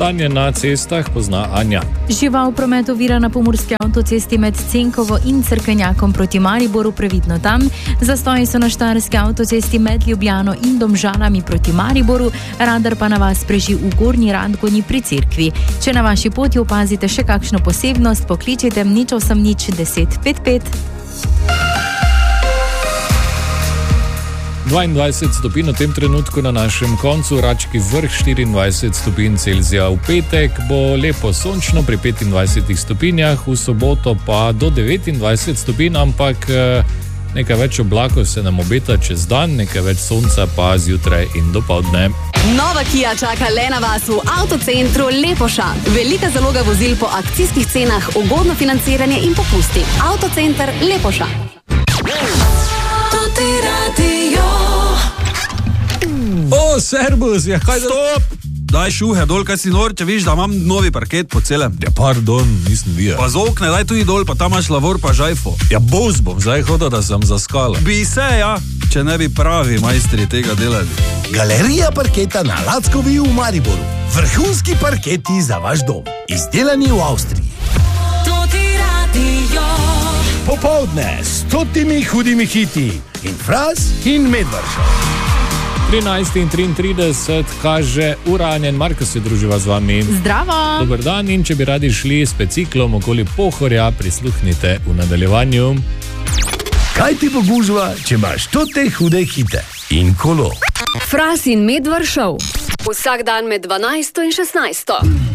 Stanje na cestah pozna Anja. Žival promet ovira na pomurski avtocesti med Cenkovo in Cerkvenjakom proti Mariboru, previdno tam. Zastoji so na štajerski avtocesti med Ljubljano in Domžalami proti Mariboru, radar pa na vas preži v Gornji Radgoni pri cerkvi. Če na vaši poti opazite še kakšno posebnost, pokličite 080 10 55. 22 stopinj v tem trenutku na našem koncu, Rački vrh 24 stopinj Celzija. V petek bo lepo sončno pri 25 stopinjah, v soboto pa do 29 stopinj, ampak nekaj več oblakov se nam obeta čez dan, nekaj več sonca pa zjutraj in dopoldne. Nova Kia čaka le na vas v avtocentru Lepoša. Velika zaloga vozil po akcijskih cenah, ugodno financiranje in popusti. Avtocenter Lepoša. O, servus, ja, kaj Stop! Daj šuhe dol, kaj si nor, če viš, da imam novi parket po celem. Ja, pardon, nisem videl. Pa z okne, daj tudi dol, pa tam imaš lavor pa žajfo. Ja, bos bom zdaj hodil, da sem zaskala. Bi se, ja, če ne bi pravi majstri tega delali. Galerija parketa na Lackovi v Mariboru. Vrhunski parketi za vaš dom. Izdelani v Avstriji. Popoldne s 100 hudimi hiti in Fras in Medvaršov. 13:33 kaže ura, Anjen Marko se druživa z vami. Zdravo! Dober dan, in če bi radi šli s biciklom okoli Pohorja, prisluhnite v nadaljevanju. Kaj ti bo gužva, če imaš te hude hite in kolo? Fras in Medvar Show. Vsak dan med 12 in 16.